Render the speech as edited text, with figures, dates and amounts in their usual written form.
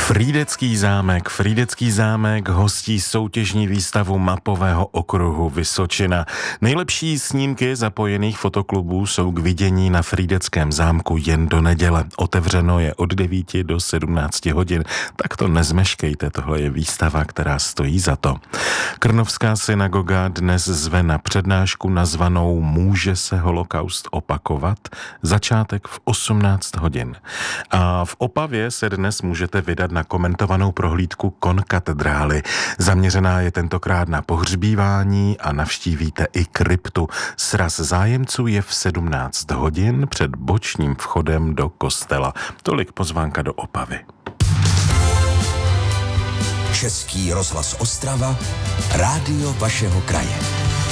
Frýdecký zámek hostí soutěžní výstavu mapového okruhu Vysočina. Nejlepší snímky zapojených fotoklubů jsou k vidění na Frýdeckém zámku jen do neděle. Otevřeno je od 9 do 17 hodin. Tak to nezmeškejte, tohle je výstava, která stojí za to. Krnovská synagoga dnes zve na přednášku nazvanou Může se holokaust opakovat? Začátek v 18 hodin. A v Opavě se dnes můžete vydat na komentovanou prohlídku konkatedrály. Zaměřená je tentokrát na pohřbívání a navštívíte i kryptu. Sraz zájemců je v 17 hodin před bočním vchodem do kostela. Tolik pozvánka do Opavy. Český rozhlas Ostrava, rádio vašeho kraje.